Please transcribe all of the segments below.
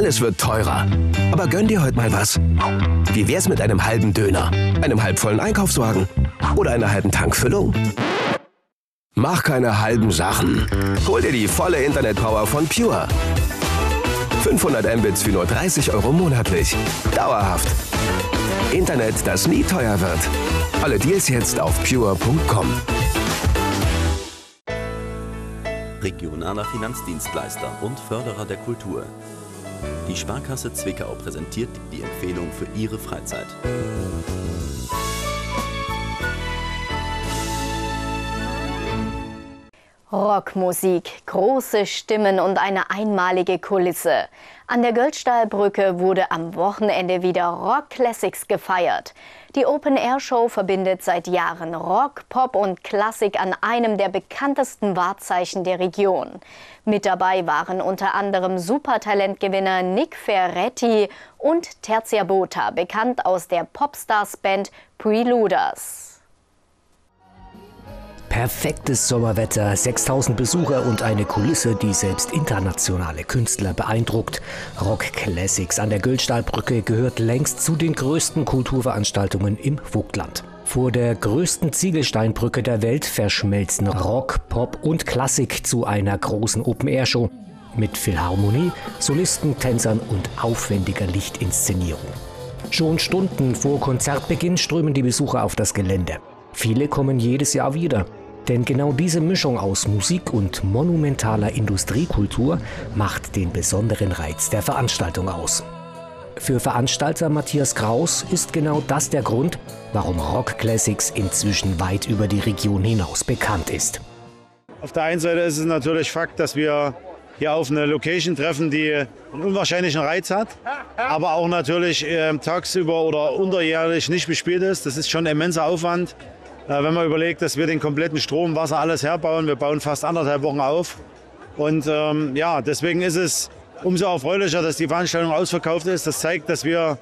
Alles wird teurer. Aber gönn dir heute mal was. Wie wär's mit einem halben Döner, einem halbvollen Einkaufswagen oder einer halben Tankfüllung? Mach keine halben Sachen. Hol dir die volle Internetpower von Pure. 500 Mbits für nur 30 € monatlich. Dauerhaft. Internet, das nie teuer wird. Alle Deals jetzt auf pure.com. Regionaler Finanzdienstleister und Förderer der Kultur. Die Sparkasse Zwickau präsentiert die Empfehlung für Ihre Freizeit. Rockmusik, große Stimmen und eine einmalige Kulisse. An der Göldstahlbrücke wurde am Wochenende wieder Rock Classics gefeiert. Die Open-Air-Show verbindet seit Jahren Rock, Pop und Klassik an einem der bekanntesten Wahrzeichen der Region. Mit dabei waren unter anderem Supertalentgewinner Nick Ferretti und Tertia Bota, bekannt aus der Popstars-Band Preluders. Perfektes Sommerwetter, 6000 Besucher und eine Kulisse, die selbst internationale Künstler beeindruckt. Rock Classics an der Göldstahlbrücke gehört längst zu den größten Kulturveranstaltungen im Vogtland. Vor der größten Ziegelsteinbrücke der Welt verschmelzen Rock, Pop und Klassik zu einer großen Open-Air-Show mit Philharmonie, Solisten, Tänzern und aufwendiger Lichtinszenierung. Schon Stunden vor Konzertbeginn strömen die Besucher auf das Gelände. Viele kommen jedes Jahr wieder. Denn genau diese Mischung aus Musik und monumentaler Industriekultur macht den besonderen Reiz der Veranstaltung aus. Für Veranstalter Matthias Kraus ist genau das der Grund, warum Rock Classics inzwischen weit über die Region hinaus bekannt ist. Auf der einen Seite ist es natürlich Fakt, dass wir hier auf eine Location treffen, die einen unwahrscheinlichen Reiz hat, aber auch natürlich tagsüber oder unterjährlich nicht bespielt ist. Das ist schon ein immenser Aufwand. Wenn man überlegt, dass wir den kompletten Strom, Wasser, alles herbauen, wir bauen fast 1,5 Wochen auf. Und ja, deswegen ist es umso erfreulicher, dass die Veranstaltung ausverkauft ist. Das zeigt, dass wir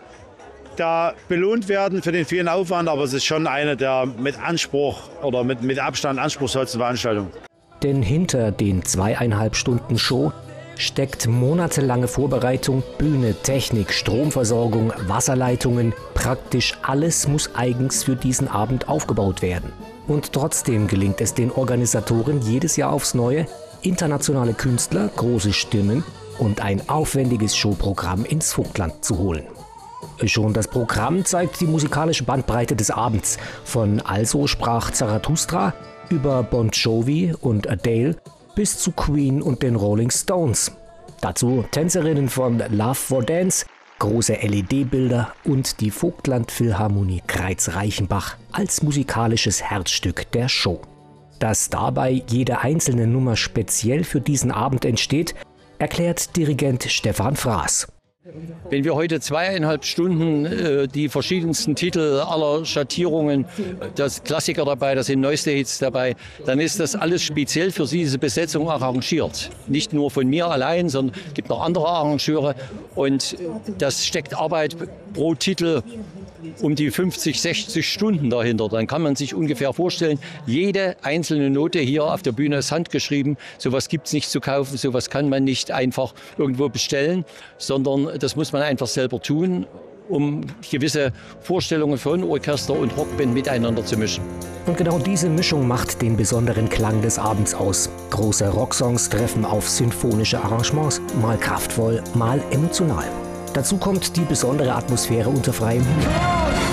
da belohnt werden für den vielen Aufwand, aber es ist schon eine der mit Anspruch oder mit Abstand anspruchsvollsten Veranstaltungen. Denn hinter den 2,5 Stunden Show steckt monatelange Vorbereitung, Bühne, Technik, Stromversorgung, Wasserleitungen. Praktisch alles muss eigens für diesen Abend aufgebaut werden. Und trotzdem gelingt es den Organisatoren jedes Jahr aufs Neue, internationale Künstler, große Stimmen und ein aufwendiges Showprogramm ins Vogtland zu holen. Schon das Programm zeigt die musikalische Bandbreite des Abends. Von Also sprach Zarathustra über Bon Jovi und Adele bis zu Queen und den Rolling Stones. Dazu Tänzerinnen von Love for Dance, große LED-Bilder und die Vogtland Philharmonie Greiz-Reichenbach als musikalisches Herzstück der Show. Dass dabei jede einzelne Nummer speziell für diesen Abend entsteht, erklärt Dirigent Stefan Fraß. Wenn wir heute 2,5 Stunden die verschiedensten Titel aller Schattierungen, das Klassiker dabei, da sind neueste Hits dabei, dann ist das alles speziell für diese Besetzung arrangiert. Nicht nur von mir allein, sondern es gibt noch andere Arrangeure und das steckt Arbeit pro Titel um die 50, 60 Stunden dahinter. Dann kann man sich ungefähr vorstellen, jede einzelne Note hier auf der Bühne ist handgeschrieben. Sowas gibt es nicht zu kaufen, sowas kann man nicht einfach irgendwo bestellen, sondern das muss man einfach selber tun, um gewisse Vorstellungen von Orchester und Rockband miteinander zu mischen. Und genau diese Mischung macht den besonderen Klang des Abends aus. Große Rocksongs treffen auf sinfonische Arrangements, mal kraftvoll, mal emotional. Dazu kommt die besondere Atmosphäre unter freiem Himmel.